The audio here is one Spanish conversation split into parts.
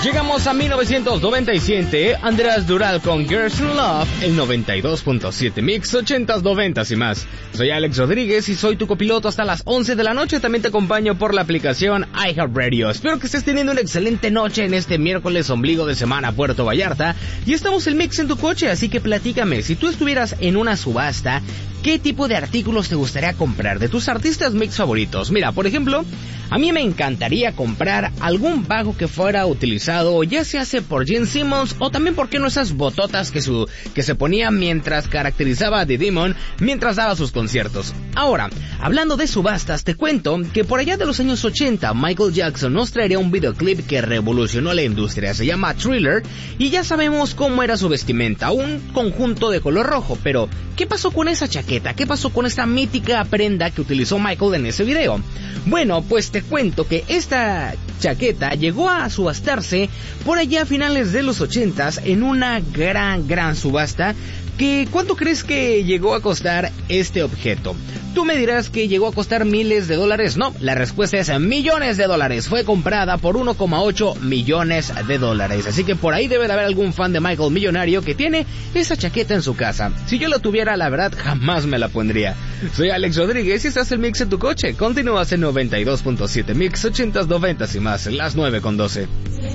Llegamos a 1997, Andrés Dural con Girls in Love, el 92.7 Mix, 80s, 90s y más. Soy Alex Rodríguez y soy tu copiloto hasta las 11 de la noche. También te acompaño por la aplicación iHeartRadio. Espero que estés teniendo una excelente noche en este miércoles ombligo de semana Puerto Vallarta. Y estamos el Mix en tu coche, así que platícame, si tú estuvieras en una subasta, ¿qué tipo de artículos te gustaría comprar de tus artistas Mix favoritos? Mira, por ejemplo, a mí me encantaría comprar algún bajo que fuera utilizado, ya se hace por Gene Simmons, o también, ¿por qué no esas bototas que se ponía mientras caracterizaba a The Demon mientras daba sus conciertos? Ahora, hablando de subastas, te cuento que por allá de los años 80, Michael Jackson nos traería un videoclip que revolucionó la industria. Se llama Thriller, y ya sabemos cómo era su vestimenta, un conjunto de color rojo. Pero, ¿qué pasó con esa chaqueta? ¿Qué pasó con esta mítica prenda que utilizó Michael en ese video? Bueno, pues te cuento que esta chaqueta llegó a subastarse por allá a finales de los 80s en una gran subasta. ¿Cuánto crees que llegó a costar este objeto? Tú me dirás que llegó a costar miles de dólares. No, la respuesta es millones de dólares. Fue comprada por 1,8 millones de dólares. Así que por ahí debe de haber algún fan de Michael millonario que tiene esa chaqueta en su casa. Si yo la tuviera, la verdad, jamás me la pondría. Soy Alex Rodríguez y estás en Mix en tu coche. Continúas en 92.7 Mix, 80s, 90s y más, las 9:12.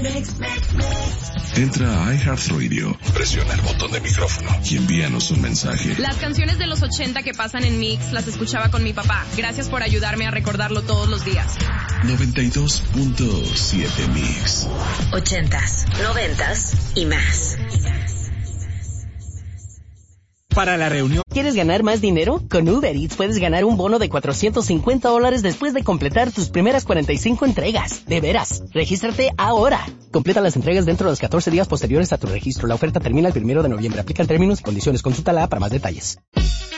Entra a iHeartRadio, presiona el botón de micrófono y envíanos un mensaje. Las canciones de los 80 que pasan en Mix las escuchaba con mi papá. Gracias por ayudarme a recordarlo todos los días. 92.7 Mix. 80s, 90s y más. Para la reunión. ¿Quieres ganar más dinero? Con Uber Eats puedes ganar un bono de $450 después de completar tus primeras 45 entregas. De veras, regístrate ahora. Completa las entregas dentro de los 14 días posteriores a tu registro. La oferta termina el 1 de noviembre. Aplican términos y condiciones. Consúltala para más detalles.